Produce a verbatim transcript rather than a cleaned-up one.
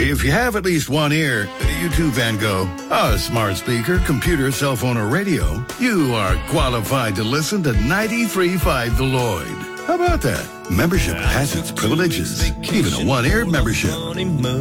If you have at least one ear, you too, Van Gogh, a smart speaker, computer, cell phone, or radio, you are qualified to listen to ninety-three point five The Lloyd. How about that? Membership has its privileges, even a one-ear membership.